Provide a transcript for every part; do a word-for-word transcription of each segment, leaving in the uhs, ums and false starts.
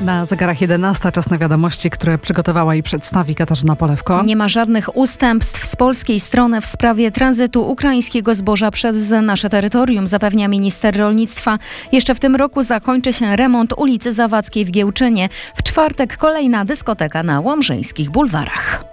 Na zegarach jedenasta, czas na wiadomości, które przygotowała i przedstawi Katarzyna Polewko. Nie ma żadnych ustępstw z polskiej strony w sprawie tranzytu ukraińskiego zboża przez nasze terytorium, zapewnia minister rolnictwa. Jeszcze w tym roku zakończy się remont ulicy Zawadzkiej w Giełczynie. W czwartek kolejna dyskoteka na łomżyńskich bulwarach.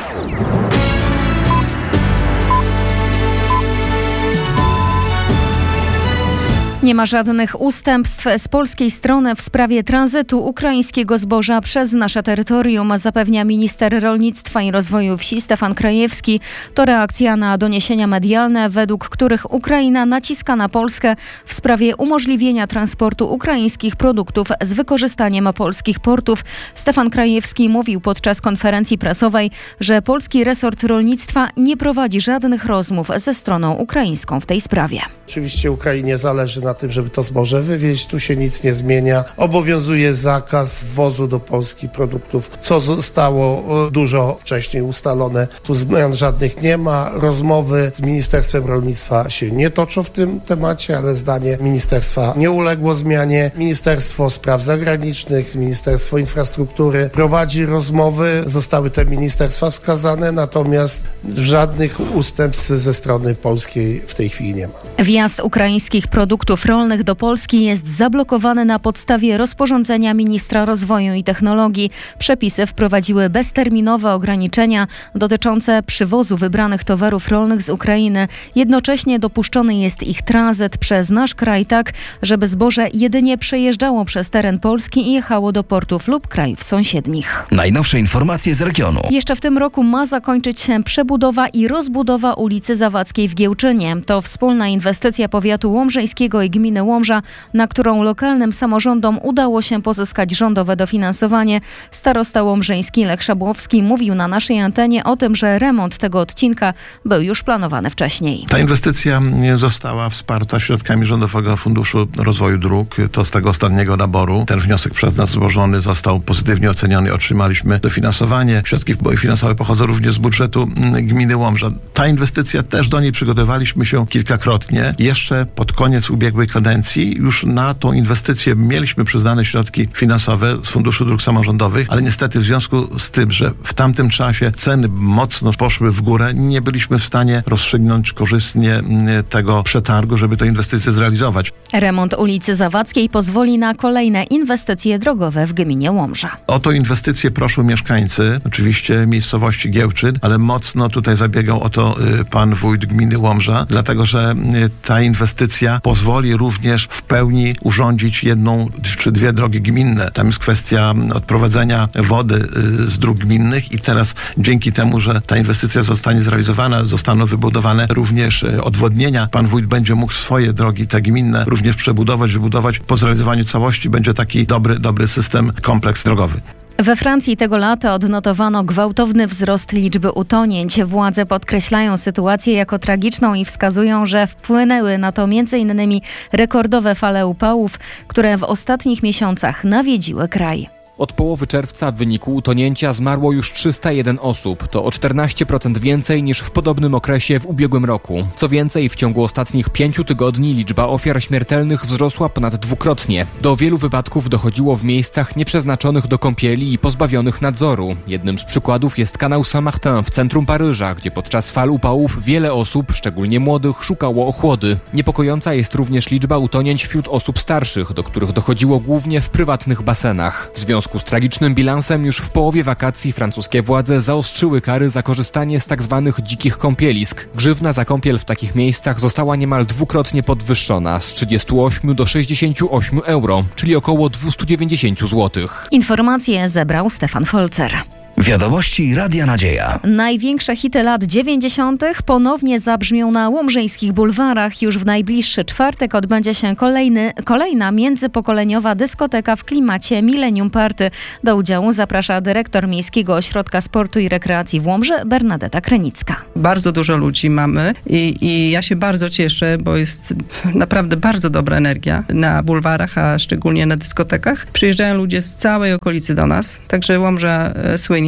Nie ma żadnych ustępstw z polskiej strony w sprawie tranzytu ukraińskiego zboża przez nasze terytorium, zapewnia minister rolnictwa i rozwoju wsi Stefan Krajewski. To reakcja na doniesienia medialne, według których Ukraina naciska na Polskę w sprawie umożliwienia transportu ukraińskich produktów z wykorzystaniem polskich portów. Stefan Krajewski mówił podczas konferencji prasowej, że polski resort rolnictwa nie prowadzi żadnych rozmów ze stroną ukraińską w tej sprawie. Oczywiście Ukrainie zależy na tym, żeby to zboże wywieźć. Tu się nic nie zmienia. Obowiązuje zakaz wwozu do Polski produktów, co zostało dużo wcześniej ustalone. Tu zmian żadnych nie ma. Rozmowy z Ministerstwem Rolnictwa się nie toczą w tym temacie, ale zdanie ministerstwa nie uległo zmianie. Ministerstwo Spraw Zagranicznych, Ministerstwo Infrastruktury prowadzi rozmowy. Zostały te ministerstwa wskazane, natomiast żadnych ustępstw ze strony polskiej w tej chwili nie ma. Wjazd ukraińskich produktów rolnych do Polski jest zablokowany na podstawie rozporządzenia ministra rozwoju i technologii. Przepisy wprowadziły bezterminowe ograniczenia dotyczące przywozu wybranych towarów rolnych z Ukrainy. Jednocześnie dopuszczony jest ich tranzyt przez nasz kraj tak, żeby zboże jedynie przejeżdżało przez teren Polski i jechało do portów lub krajów sąsiednich. Najnowsze informacje z regionu. Jeszcze w tym roku ma zakończyć się przebudowa i rozbudowa ulicy Zawadzkiej w Giełczynie. To wspólna inwestycja powiatu łomżyńskiego i gminy Łomża, na którą lokalnym samorządom udało się pozyskać rządowe dofinansowanie. Starosta łomżyński Lech Szabłowski mówił na naszej antenie o tym, że remont tego odcinka był już planowany wcześniej. Ta inwestycja została wsparta środkami Rządowego Funduszu Rozwoju Dróg. To z tego ostatniego naboru. Ten wniosek przez nas złożony został pozytywnie oceniony. Otrzymaliśmy dofinansowanie. Środki finansowe pochodzą również z budżetu gminy Łomża. Ta inwestycja też do niej przygotowaliśmy się kilkakrotnie. Jeszcze pod koniec ubiegłej kadencji już na tą inwestycję mieliśmy przyznane środki finansowe z Funduszu Dróg Samorządowych, ale niestety w związku z tym, że w tamtym czasie ceny mocno poszły w górę, nie byliśmy w stanie rozstrzygnąć korzystnie tego przetargu, żeby tę inwestycję zrealizować. Remont ulicy Zawadzkiej pozwoli na kolejne inwestycje drogowe w gminie Łomża. O tą inwestycję proszą mieszkańcy, oczywiście miejscowości Giełczyn, ale mocno tutaj zabiegał o to pan wójt gminy Łomża, dlatego że ta inwestycja pozwoli również w pełni urządzić jedną czy dwie drogi gminne. Tam jest kwestia odprowadzenia wody z dróg gminnych i teraz dzięki temu, że ta inwestycja zostanie zrealizowana, zostaną wybudowane również odwodnienia. Pan wójt będzie mógł swoje drogi, te gminne, również przebudować, wybudować. Po zrealizowaniu całości będzie taki dobry, dobry system, kompleks drogowy. We Francji tego lata odnotowano gwałtowny wzrost liczby utonięć. Władze podkreślają sytuację jako tragiczną i wskazują, że wpłynęły na to między innymi rekordowe fale upałów, które w ostatnich miesiącach nawiedziły kraj. Od połowy czerwca w wyniku utonięcia zmarło już trzysta jeden osób. To o czternaście procent więcej niż w podobnym okresie w ubiegłym roku. Co więcej, w ciągu ostatnich pięciu tygodni liczba ofiar śmiertelnych wzrosła ponad dwukrotnie. Do wielu wypadków dochodziło w miejscach nieprzeznaczonych do kąpieli i pozbawionych nadzoru. Jednym z przykładów jest kanał Saint-Martin w centrum Paryża, gdzie podczas fal upałów wiele osób, szczególnie młodych, szukało ochłody. Niepokojąca jest również liczba utonięć wśród osób starszych, do których dochodziło głównie w prywatnych basenach. W związku z tragicznym bilansem już w połowie wakacji francuskie władze zaostrzyły kary za korzystanie z tzw. dzikich kąpielisk. Grzywna za kąpiel w takich miejscach została niemal dwukrotnie podwyższona z trzydziestu ośmiu do sześćdziesięciu ośmiu euro, czyli około dwieście dziewięćdziesiąt złotych. Informacje zebrał Stefan Folzer. Wiadomości Radia Nadzieja. Największe hity lat dziewięćdziesiątych ponownie zabrzmią na łomżyńskich bulwarach. Już w najbliższy czwartek odbędzie się kolejny, kolejna międzypokoleniowa dyskoteka w klimacie Millennium Party. Do udziału zaprasza dyrektor Miejskiego Ośrodka Sportu i Rekreacji w Łomży Bernadeta Krynicka. Bardzo dużo ludzi mamy i, i ja się bardzo cieszę, bo jest naprawdę bardzo dobra energia na bulwarach, a szczególnie na dyskotekach. Przyjeżdżają ludzie z całej okolicy do nas, także Łomża słynie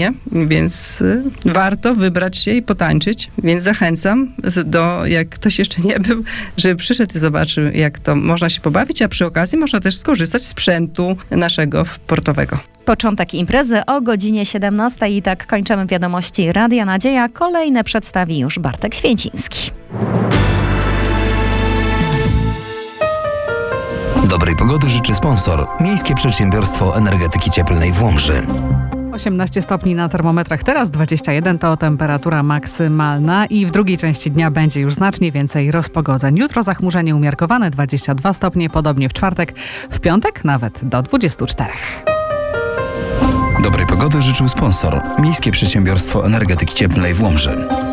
fajnie, więc y, warto wybrać się i potańczyć, więc zachęcam z- do, jak ktoś jeszcze nie był, żeby przyszedł i zobaczył, jak to można się pobawić, a przy okazji można też skorzystać z sprzętu naszego portowego. Początek imprezy o godzinie siedemnastej i tak kończymy wiadomości Radia Nadzieja. Kolejne przedstawi już Bartek Święciński. Dobrej pogody życzy sponsor Miejskie Przedsiębiorstwo Energetyki Cieplnej w Łomży. osiemnaście stopni na termometrach, teraz dwadzieścia jeden to temperatura maksymalna i w drugiej części dnia będzie już znacznie więcej rozpogodzeń. Jutro zachmurzenie umiarkowane, dwadzieścia dwa stopnie, podobnie w czwartek, w piątek nawet do dwudziestu czterech. Dobrej pogody życzył sponsor Miejskie Przedsiębiorstwo Energetyki Cieplnej w Łomży.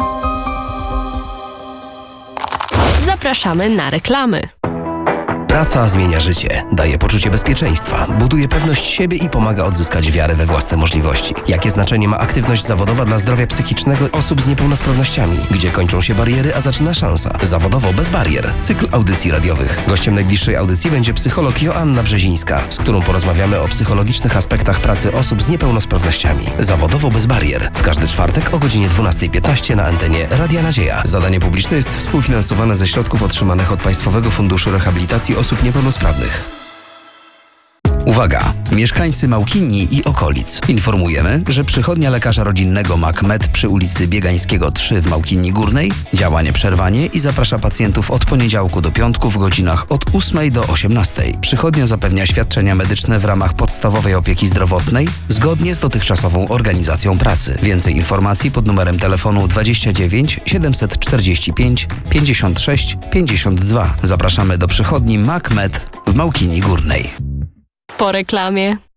Zapraszamy na reklamy. Praca zmienia życie, daje poczucie bezpieczeństwa, buduje pewność siebie i pomaga odzyskać wiarę we własne możliwości. Jakie znaczenie ma aktywność zawodowa dla zdrowia psychicznego osób z niepełnosprawnościami? Gdzie kończą się bariery, a zaczyna szansa? Zawodowo bez barier. Cykl audycji radiowych. Gościem najbliższej audycji będzie psycholog Joanna Brzezińska, z którą porozmawiamy o psychologicznych aspektach pracy osób z niepełnosprawnościami. Zawodowo bez barier. W każdy czwartek o godzinie dwunasta piętnaście na antenie Radia Nadzieja. Zadanie publiczne jest współfinansowane ze środków otrzymanych od Państwowego Funduszu Rehabilitacji Osób Niepełnosprawnych. Uwaga! Mieszkańcy Małkinii i okolic. Informujemy, że przychodnia lekarza rodzinnego MacMed przy ulicy Biegańskiego trzy w Małkinii Górnej działa nieprzerwanie i zaprasza pacjentów od poniedziałku do piątku w godzinach od ósmej do osiemnastej. Przychodnia zapewnia świadczenia medyczne w ramach podstawowej opieki zdrowotnej zgodnie z dotychczasową organizacją pracy. Więcej informacji pod numerem telefonu dwadzieścia dziewięć siedemset czterdzieści pięć pięćdziesiąt sześć pięćdziesiąt dwa. Zapraszamy do przychodni MacMed w Małkinii Górnej. Po reklamie.